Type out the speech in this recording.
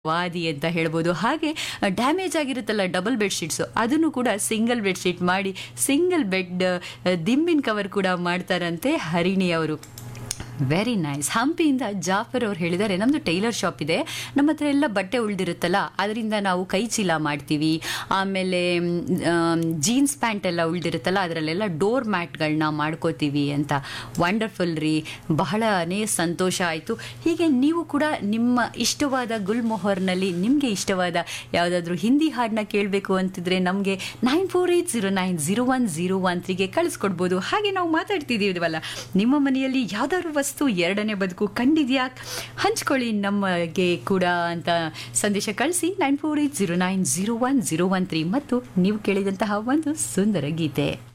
ವಾದಿ ಅಂತ ಹೇಳ್ಬೋದು. ಹಾಗೆ ಡ್ಯಾಮೇಜ್ ಆಗಿರುತ್ತಲ್ಲ ಡಬಲ್ ಬೆಡ್ಶೀಟ್ಸು, ಅದನ್ನು ಕೂಡ ಸಿಂಗಲ್ ಬೆಡ್ಶೀಟ್ ಮಾಡಿ ಸಿಂಗಲ್ ಬೆಡ್ ದಿಂಬಿನ ಕವರ್ ಕೂಡ ಮಾಡ್ತಾರಂತೆ ಹರಿಣಿ ಅವರು. Very nice. ಹಂಪಿಯಿಂದ ಜಾಫರ್ ಅವ್ರು ಹೇಳಿದ್ದಾರೆ, ನಮ್ಮದು ಟೈಲರ್ ಶಾಪ್ ಇದೆ, ನಮ್ಮ ಹತ್ರ ಎಲ್ಲ ಬಟ್ಟೆ ಉಳಿದಿರುತ್ತಲ್ಲ ಅದರಿಂದ ನಾವು ಕೈ ಚೀಲ ಮಾಡ್ತೀವಿ, ಆಮೇಲೆ ಜೀನ್ಸ್ ಪ್ಯಾಂಟ್ ಎಲ್ಲ ಉಳಿದಿರುತ್ತಲ್ಲ ಅದರಲ್ಲೆಲ್ಲ ಡೋರ್ ಮ್ಯಾಟ್ಗಳನ್ನ ಮಾಡ್ಕೋತೀವಿ ಅಂತ. ವಂಡರ್ಫುಲ್ ರೀ, ಬಹಳನೇ ಸಂತೋಷ ಆಯಿತು. ಹೀಗೆ ನೀವು ಕೂಡ ನಿಮ್ಮ ಇಷ್ಟವಾದ ಗುಲ್ಮೊಹರ್ನಲ್ಲಿ ನಿಮಗೆ ಇಷ್ಟವಾದ ಯಾವುದಾದ್ರೂ ಹಿಂದಿ ಹಾಡನ್ನ ಕೇಳಬೇಕು ಅಂತಿದ್ರೆ ನಮಗೆ 9480901013ಗೆ ಕಳಿಸ್ಕೊಡ್ಬೋದು. ಹಾಗೆ ನಾವು ಮಾತಾಡ್ತಿದ್ದೀವಲ್ಲ, ನಿಮ್ಮ ಮನೆಯಲ್ಲಿ ಯಾವ್ದಾದ್ರು ವಸ್ತು ಎರಡನೇ ಬದುಕು ಕಂಡಿದ್ಯಾ, ಹಂಚ್ಕೊಳ್ಳಿ ನಮಗೆ ಕೂಡ ಅಂತ ಸಂದೇಶ ಕಳಿಸಿ 9480901013 ಮತ್ತು ನೀವು ಕೇಳಿದಂತಹ ಒಂದು ಸುಂದರ ಗೀತೆ.